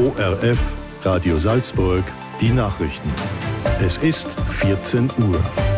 ORF Radio Salzburg, die Nachrichten. Es ist 14 Uhr.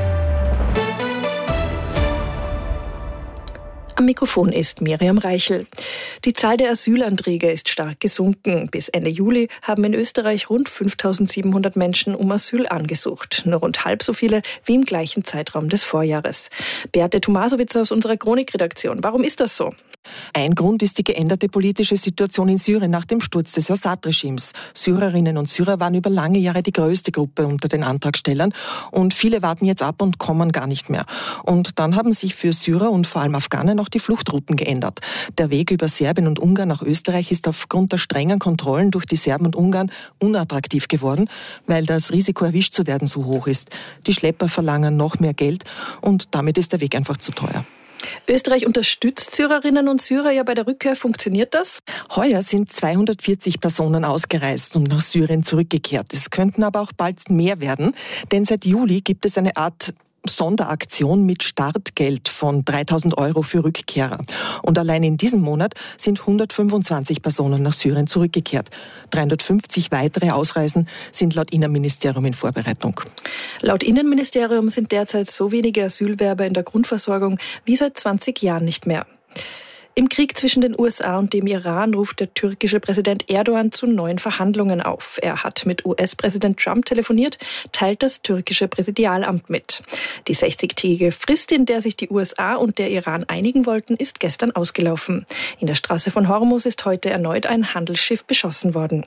Am Mikrofon ist Miriam Reichel. Die Zahl der Asylanträge ist stark gesunken. Bis Ende Juli haben in Österreich rund 5.700 Menschen um Asyl angesucht. Nur rund halb so viele wie im gleichen Zeitraum des Vorjahres. Beate Tomasowitz aus unserer Chronikredaktion. Warum ist das so? Ein Grund ist die geänderte politische Situation in Syrien nach dem Sturz des Assad-Regimes. Syrerinnen und Syrer waren über lange Jahre die größte Gruppe unter den Antragstellern und viele warten jetzt ab und kommen gar nicht mehr. Und dann haben sich für Syrer und vor allem Afghanen auch die Fluchtrouten geändert. Der Weg über Serbien und Ungarn nach Österreich ist aufgrund der strengen Kontrollen durch die Serben und Ungarn unattraktiv geworden, weil das Risiko, erwischt zu werden, so hoch ist. Die Schlepper verlangen noch mehr Geld und damit ist der Weg einfach zu teuer. Österreich unterstützt Syrerinnen und Syrer ja bei der Rückkehr. Funktioniert das? Heuer sind 240 Personen ausgereist und nach Syrien zurückgekehrt. Es könnten aber auch bald mehr werden, denn seit Juli gibt es eine Art Sonderaktion mit Startgeld von 3.000 Euro für Rückkehrer. Und allein in diesem Monat sind 125 Personen nach Syrien zurückgekehrt. 350 weitere Ausreisen sind laut Innenministerium in Vorbereitung. Laut Innenministerium sind derzeit so wenige Asylwerber in der Grundversorgung wie seit 20 Jahren nicht mehr. Im Krieg zwischen den USA und dem Iran ruft der türkische Präsident Erdogan zu neuen Verhandlungen auf. Er hat mit US-Präsident Trump telefoniert, teilt das türkische Präsidialamt mit. Die 60-tägige Frist, in der sich die USA und der Iran einigen wollten, ist gestern ausgelaufen. In der Straße von Hormuz ist heute erneut ein Handelsschiff beschossen worden.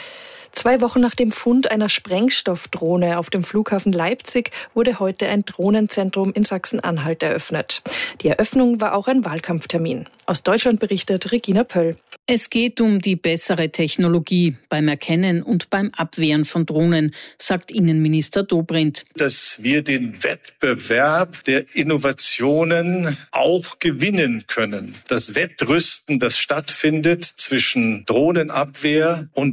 2 Wochen nach dem Fund einer Sprengstoffdrohne auf dem Flughafen Leipzig wurde heute ein Drohnenzentrum in Sachsen-Anhalt eröffnet. Die Eröffnung war auch ein Wahlkampftermin. Aus Deutschland berichtet Regina Pöll. Es geht um die bessere Technologie beim Erkennen und beim Abwehren von Drohnen, sagt Innenminister Dobrindt. Dass wir den Wettbewerb der Innovationen auch gewinnen können. Das Wettrüsten, das stattfindet zwischen Drohnenabwehr und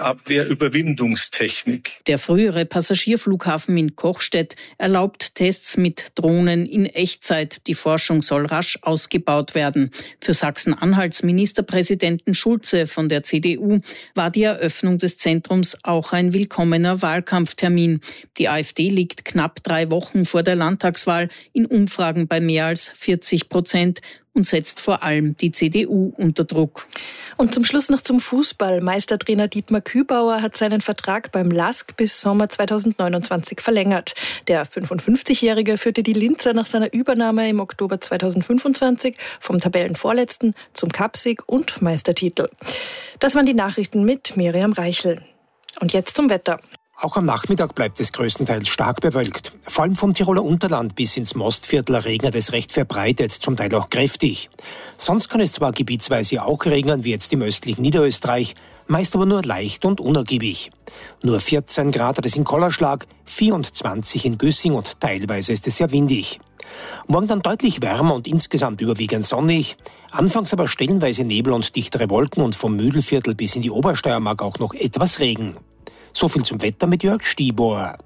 Drohnenabwehrüberwindungstechnik. Der frühere Passagierflughafen in Kochstedt erlaubt Tests mit Drohnen in Echtzeit. Die Forschung soll rasch ausgebaut werden. Für Sachsen-Anhalts Ministerpräsidenten Schulze von der CDU war die Eröffnung des Zentrums auch ein willkommener Wahlkampftermin. Die AfD liegt knapp 3 Wochen vor der Landtagswahl in Umfragen bei mehr als 40% und setzt vor allem die CDU unter Druck. Und zum Schluss noch zum Fußball. Meistertrainer Dietmar Kübauer hat seinen Vertrag beim LASK bis Sommer 2029 verlängert. Der 55-Jährige führte die Linzer nach seiner Übernahme im Oktober 2025 vom Tabellenvorletzten zum Cupsieg und Meistertitel. Das waren die Nachrichten mit Miriam Reichel. Und jetzt zum Wetter. Auch am Nachmittag bleibt es größtenteils stark bewölkt. Vor allem vom Tiroler Unterland bis ins Mostviertel regnet es recht verbreitet, zum Teil auch kräftig. Sonst kann es zwar gebietsweise auch regnen, wie jetzt im östlichen Niederösterreich, meist aber nur leicht und unergiebig. Nur 14 Grad hat es in Kollerschlag, 24 in Güssing und teilweise ist es sehr windig. Morgen dann deutlich wärmer und insgesamt überwiegend sonnig. Anfangs aber stellenweise Nebel und dichtere Wolken und vom Mühlviertel bis in die Obersteiermark auch noch etwas Regen. So viel zum Wetter mit Jörg Stieber.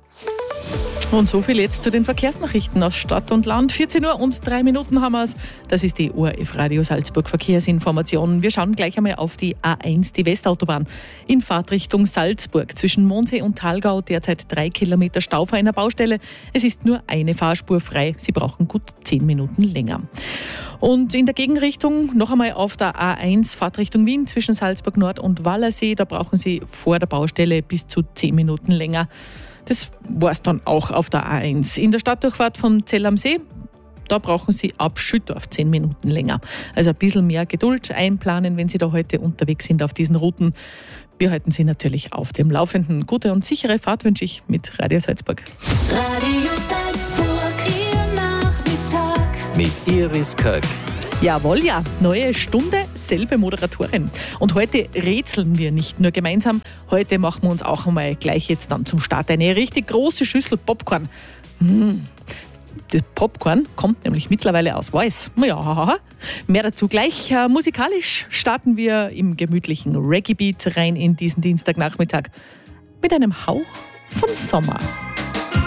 Und so viel jetzt zu den Verkehrsnachrichten aus Stadt und Land. 14 Uhr und 3 Minuten haben wir es. Das ist die ORF Radio Salzburg Verkehrsinformationen. Wir schauen gleich einmal auf die A1, die Westautobahn. In Fahrtrichtung Salzburg zwischen Mondsee und Thalgau derzeit 3 Kilometer Stau vor einer Baustelle. Es ist nur eine Fahrspur frei. Sie brauchen gut 10 Minuten länger. Und in der Gegenrichtung noch einmal auf der A1 Fahrtrichtung Wien zwischen Salzburg Nord und Wallersee. Da brauchen Sie vor der Baustelle bis zu 10 Minuten länger. Das war es dann auch auf der A1. In der Stadtdurchfahrt von Zell am See, da brauchen Sie ab Schüttorf 10 Minuten länger. Also ein bisschen mehr Geduld einplanen, wenn Sie da heute unterwegs sind auf diesen Routen. Wir halten Sie natürlich auf dem Laufenden. Gute und sichere Fahrt wünsche ich mit Radio Salzburg. Radio Salzburg, Ihr Nachmittag. Mit Iris Köck. Jawohl, ja. Neue Stunde, selbe Moderatorin. Und heute rätseln wir nicht nur gemeinsam, heute machen wir uns auch einmal gleich jetzt dann zum Start eine richtig große Schüssel Popcorn. Das Popcorn kommt nämlich mittlerweile aus Weiß. Ja, mehr dazu gleich. Musikalisch starten wir im gemütlichen Reggae-Beat rein in diesen Dienstagnachmittag mit einem Hauch von Sommer.